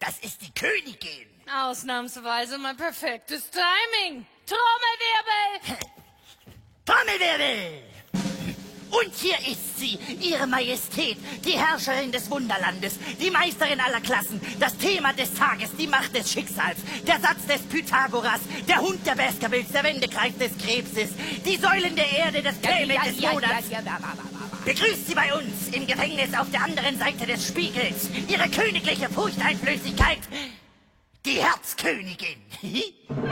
Das ist die Königin. Ausnahmsweise mein perfektes Timing. Trommelwirbel! Trommelwirbel! Und hier ist sie, Ihre Majestät, die Herrscherin des Wunderlandes, die Meisterin aller Klassen, das Thema des Tages, die Macht des Schicksals, der Satz des Pythagoras, der Hund der Baskervilles, der Wendekreis des Krebses, die Säulen der Erde, das Playback des Monats. Begrüßt sie bei uns im Gefängnis auf der anderen Seite des Spiegels, Ihre königliche Furchteinflößigkeit, die Herzkönigin.